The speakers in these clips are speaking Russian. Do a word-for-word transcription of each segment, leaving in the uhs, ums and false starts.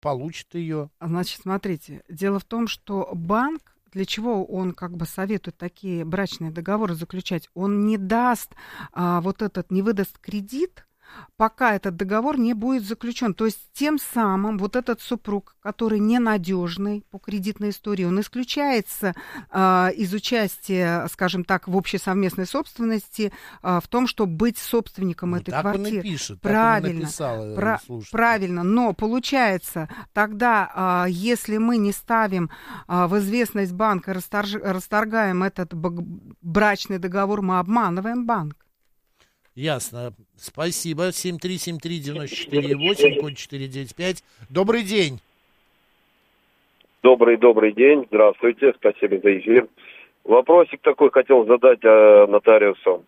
получит ее. Значит, смотрите, дело в том, что банк, для чего он как бы советует такие брачные договоры заключать, он не даст а, вот этот, не выдаст кредит, пока этот договор не будет заключен. То есть тем самым вот этот супруг, который ненадежный по кредитной истории, он исключается а, из участия, скажем так, в общей совместной собственности а, в том, чтобы быть собственником Ну, этой так квартиры. он и пишет, правильно, так он и написал, пра- слушайте. правильно, но получается тогда, а, если мы не ставим а, в известность банка, расторж- расторгаем этот б- брачный договор, мы обманываем банк. Ясно. Спасибо. семь три семь три девять четыре восемь, код четыре девять пять. Добрый день. Добрый, добрый день. Здравствуйте. Спасибо за эфир. Вопросик такой хотел задать э, нотариусу.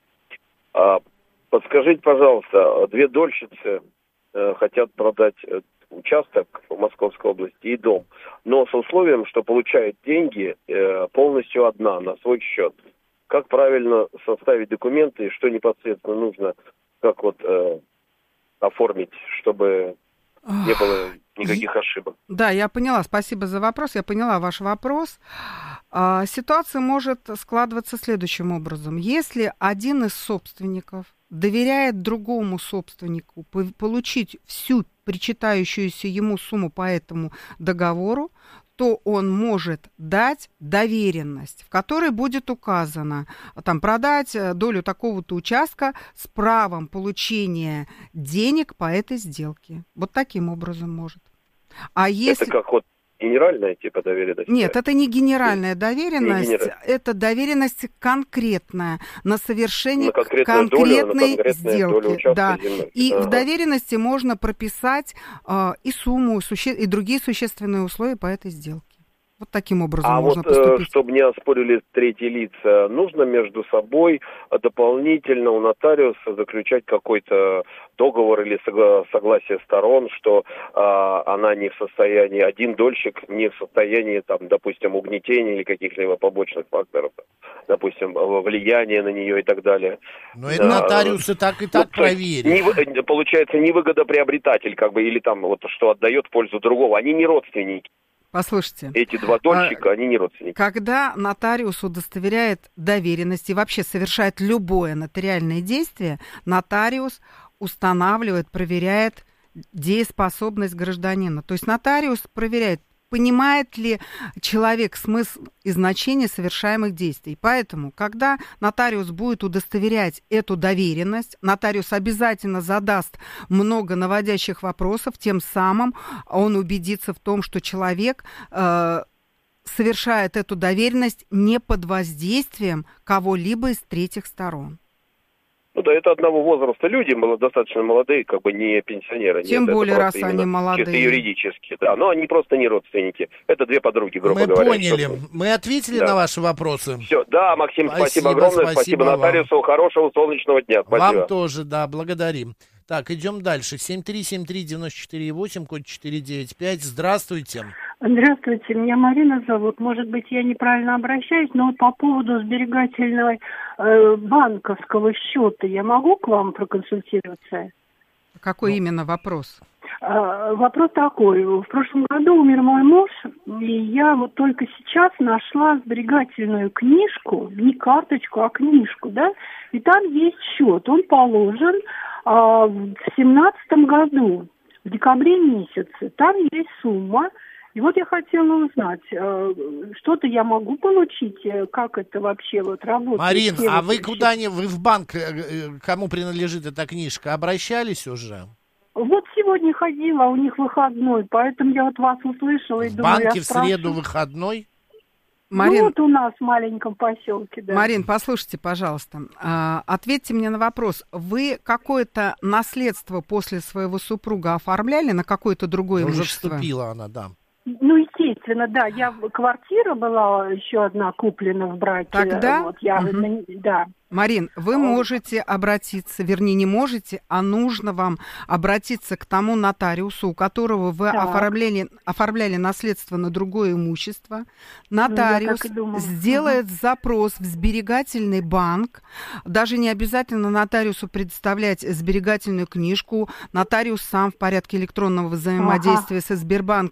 А, подскажите, пожалуйста, две дольщицы э, хотят продать э, участок в Московской области и дом, но с условием, что получает деньги э, полностью одна, на свой счет. Как правильно составить документы и что непосредственно нужно, как вот э, оформить, чтобы не было никаких ошибок? Да, я поняла. Спасибо за вопрос. Я поняла ваш вопрос. А, ситуация может складываться следующим образом. Если один из собственников доверяет другому собственнику получить всю причитающуюся ему сумму по этому договору, то он может дать доверенность, в которой будет указано, там, продать долю такого-то участка с правом получения денег по этой сделке. Вот таким образом может. А если... Это как вот генеральная типа доверенность? Нет, это не генеральная доверенность, не генеральная. Это доверенность конкретная на совершение на конкретной долю, на сделки. Да. И ага. в доверенности можно прописать э, и сумму, суще... и другие существенные условия по этой сделке. Вот таким образом а можно вот, поступить. А чтобы не оспорили третьи лица, нужно между собой дополнительно у нотариуса заключать какой-то договор или согласие сторон, что а, она не в состоянии, один дольщик не в состоянии, там, допустим, угнетения или каких-либо побочных факторов, допустим, влияния на нее и так далее. Но это а, нотариус и так и так ну, проверит. Не, получается, невыгодоприобретатель, как бы, или там вот что отдает в пользу другого. Они не родственники. Послушайте. Эти два дольщика, а, они не родственники. Когда нотариус удостоверяет доверенность и вообще совершает любое нотариальное действие, нотариус устанавливает, проверяет дееспособность гражданина. То есть нотариус проверяет, понимает ли человек смысл и значение совершаемых действий. Поэтому, когда нотариус будет удостоверять эту доверенность, нотариус обязательно задаст много наводящих вопросов, тем самым он убедится в том, что человек э, совершает эту доверенность не под воздействием кого-либо из третьих сторон. Ну да, это одного возраста люди, достаточно молодые, как бы не пенсионеры. Тем Нет, более, раз они молодые. Чисто юридически, да. Но они просто не родственники. Это две подруги, грубо Мы говоря. Мы поняли. Что... Мы ответили да. на ваши вопросы. Все, да, Максим, спасибо, спасибо огромное. Спасибо, спасибо нотариусу. Хорошего солнечного дня. Спасибо. Вам тоже, да, благодарим. Так, идем дальше. семь три семь три девять четыре восемь, код четыре девять пять. Здравствуйте. Здравствуйте, меня Марина зовут. Может быть, я неправильно обращаюсь, но вот по поводу сберегательного э, банковского счета я могу к вам проконсультироваться? Какой ну. именно вопрос? Э, вопрос такой. В прошлом году умер мой муж, и я вот только сейчас нашла сберегательную книжку, не карточку, а книжку, да, и там есть счет. Он положен э, в семнадцатом году, в декабре месяце. Там есть сумма. И вот я хотела узнать, что-то я могу получить, как это вообще вот работает? Марин, а вы куда-нибудь, вы в банк, кому принадлежит эта книжка, обращались уже? Вот сегодня ходила, у них выходной, поэтому я вот вас услышала и в думаю, в банке я в среду выходной? Марин, ну вот у нас в маленьком поселке, да. Марин, послушайте, пожалуйста, ответьте мне на вопрос. Вы какое-то наследство после своего супруга оформляли на какое-то другое да имущество? Уже вступила она, да. Ну, естественно, да. Я квартира была еще одна куплена в браке. Тогда? Вот, я, Угу. да. Марин, вы можете обратиться, вернее, не можете, а нужно вам обратиться к тому нотариусу, у которого вы оформляли, оформляли наследство на другое имущество. Нотариус ну, сделает угу. запрос в сберегательный банк. Даже не обязательно нотариусу предоставлять сберегательную книжку. Нотариус сам в порядке электронного взаимодействия ага. со Сбербанком